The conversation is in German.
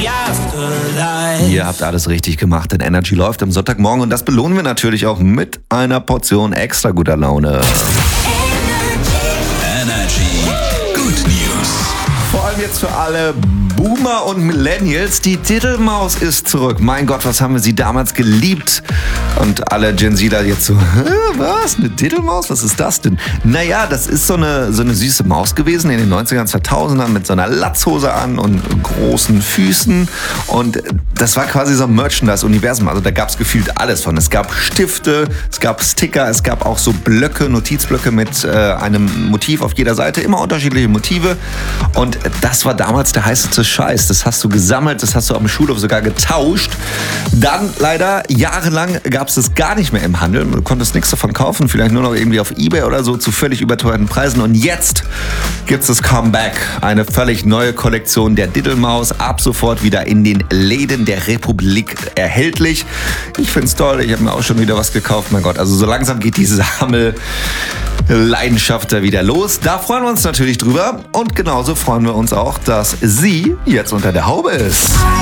Ihr habt alles richtig gemacht, denn Energy läuft am Sonntagmorgen und das belohnen wir natürlich auch mit einer Portion extra guter Laune. Energy Good News. Vor allem jetzt für alle Boomer und Millennials, die Diddlemaus ist zurück. Mein Gott, was haben wir sie damals geliebt? Und alle Gen Zler jetzt so, was? Eine Diddlemaus? Was ist das denn? Naja, das ist so eine süße Maus gewesen in den 90ern, 2000ern mit so einer Latzhose an und großen Füßen. Und das war quasi so ein Merchandise-Universum. Also da gab es gefühlt alles von. Es gab Stifte, es gab Sticker, es gab auch so Blöcke, Notizblöcke mit einem Motiv auf jeder Seite. Immer unterschiedliche Motive. Und das war damals der heißeste Scheiß. Das hast du gesammelt, das hast du am Schulhof sogar getauscht. Dann leider jahrelang gab es das gar nicht mehr im Handel. Du konntest nichts davon kaufen, vielleicht nur noch irgendwie auf eBay oder so zu völlig überteuerten Preisen. Und jetzt gibt es das Comeback. Eine völlig neue Kollektion der Diddlemaus. Ab sofort wieder in den Läden der Republik erhältlich. Ich find's toll. Ich habe mir auch schon wieder was gekauft. Mein Gott, also so langsam geht diese Sammelleidenschaft da wieder los. Da freuen wir uns natürlich drüber. Und genauso freuen wir uns auch, dass sie jetzt unter der Haube ist.